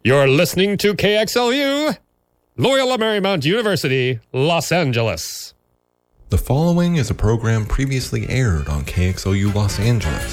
You're listening to KXLU, Loyola Marymount University, Los Angeles. The following is a program previously aired on KXLU Los Angeles.